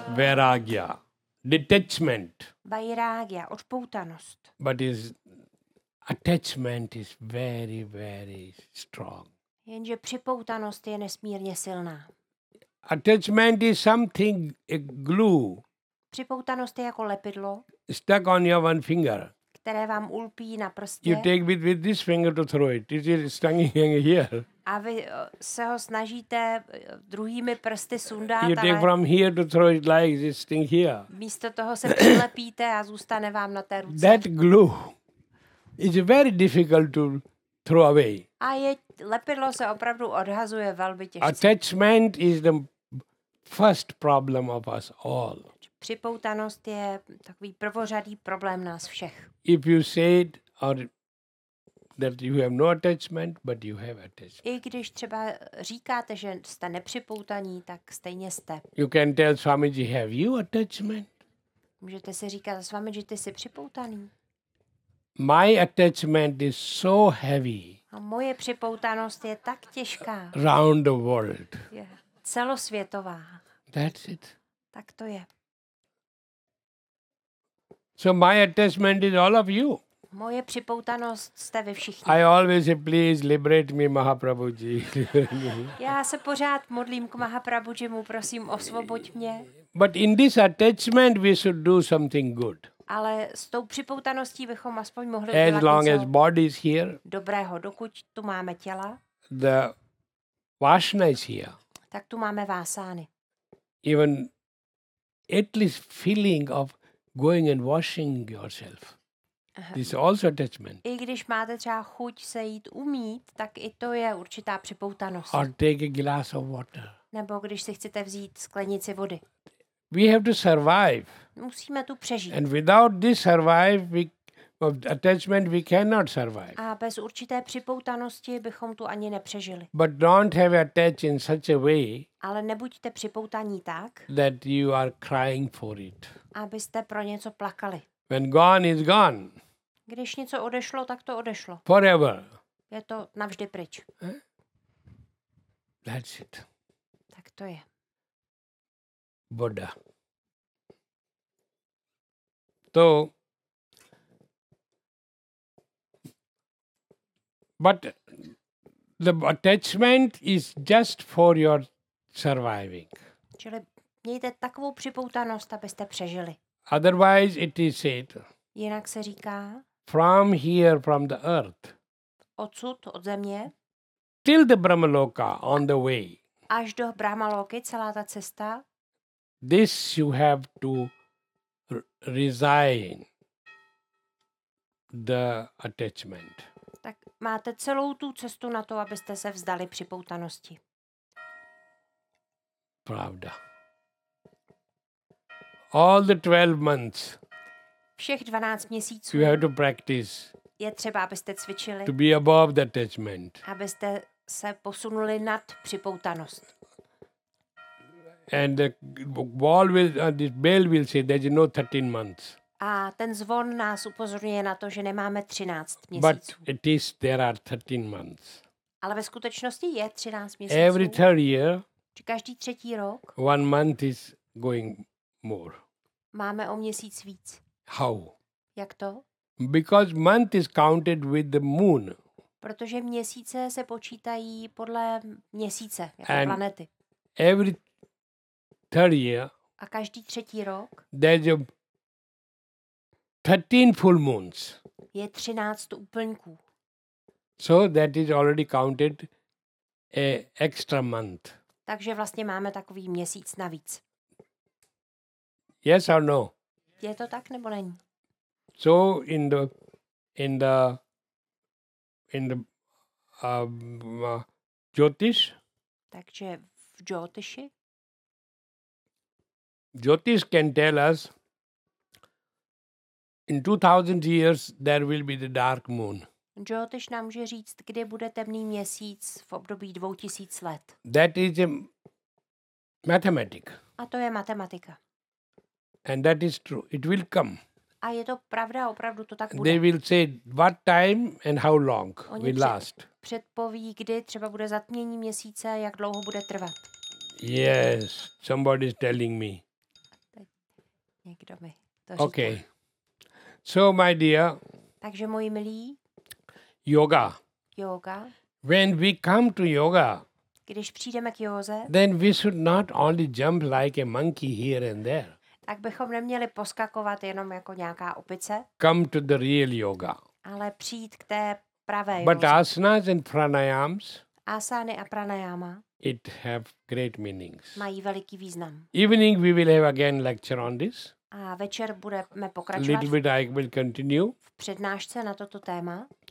vairagya, detachment. Vairágia, odpoutanost. But his attachment is very, very strong. Jenže připoutanost je nesmírně silná. Attachment is something, a glue, Připoutanost je jako lepidlo, stuck on your one finger. které vám ulpí na You prstě take with this finger to throw it. It is stuck here. a vy se ho snažíte druhými prsty sundat, You take ale from here to throw it like this thing here. místo toho se přilepíte a zůstane vám na té ruce. That glue is very difficult to throw away. A lepidlo se opravdu odhazuje velmi těžce. Attachment is the first problem of us all. Připoutanost je takový prvořadý problém nás všech. If you said or that you have no attachment, but you have attachment. I když třeba říkáte, že jste nepřipoutaní, tak stejně jste. You can tell Swamiji, have you attachment? Můžete si říkat s vámi, že ty jsi připoutaný. My attachment is so heavy A moje připoutanost je tak těžká, round the world. je celosvětová. That's it. Tak to je. So my attachment is all of you. Moje připoutanost jste vy všichni. I always say, please liberate me, Mahaprabhuji. Já se pořád modlím k Mahaprabhujimu, prosím, osvoboď mě. But in this attachment, we should do something good. Ale s tou připoutaností bychom aspoň mohli As udělat long as něco body is here, dobrého. Dokud tu máme těla, the Vashna is here. tak tu máme vásány. Even at least feeling of going and washing yourself. This is also attachment. I když máte třeba chuť se jít umýt, tak i to je určitá připoutanost. Or take a glass of water. Nebo když si chcete vzít sklenici vody. We have to survive. Musíme tu přežít. And without this of attachment, we cannot survive. A bez určité připoutanosti bychom tu ani nepřežili. But don't have attached in such a way Ale nebuďte připoutaní tak, that you are crying for it. abyste pro něco plakali. When gone is gone, Když něco odešlo, tak to odešlo. forever. Je to navždy pryč. That's it. Tak to je. Buddha. So, but the attachment is just for your surviving. Čili mějte takovou připoutanost, abyste přežili. Otherwise, it is said, Jinak se říká, from here, from the earth, odsud, od země, till the Brahmaloka on the way, až do Brahmaloky, celá ta cesta, this you have to resign the attachment. tak máte celou tu cestu na to, abyste se vzdali připoutanosti. Pravda. All the 12 months, Všech 12 měsíců you have to practice je třeba, abyste cvičili, to be above the attachment. abyste se posunuli nad připoutanost. And the ball will, this bell will say there is no 13 months. A ten zvon nás upozorňuje na to, že nemáme 13 But měsíců. it is, there are 13 months. Ale ve skutečnosti je 13 měsíců. Every third year, Že každý třetí rok 1 month is going more. máme o měsíc víc. How? Jak to? Because month is counted with the moon. Protože měsíce se počítají podle měsíce, jako And- planety. Every third year, A každý třetí rok there's a 13 full moons. je 13 úplňků. So that is already counted a extra month. Takže vlastně máme takový měsíc navíc. Yes or no? Je to tak nebo není? So in the Jyotish, Takže v Jyotiši Jyotish can tell us in 2000 years there will be the dark moon. Jyotiš nám může říct, kdy bude temný měsíc v období 2000 let. That is a mathematic. A to je matematika. And that is true. It will come. A je to pravda, opravdu to tak bude. They will say what time and how long Oni will last. předpoví, kdy třeba bude zatmění měsíce, jak dlouho bude trvat. Yes, somebody is telling me. Někdo mi to říká. Okay. So, my dear, Takže moji milí, yoga. yoga. When we come to yoga, Když přijdeme k józe, then we should not only jump like a monkey here and there. tak bychom neměli poskakovat jenom jako nějaká opice, Come to the real yoga. ale přijít k té pravé But józe. asanas and pranayams, Asány a pranayama it have great meanings. mají veliký význam. Evening we will have again lecture on this. A večer budeme A pokračovat little bit I will continue. v přednášce na toto téma.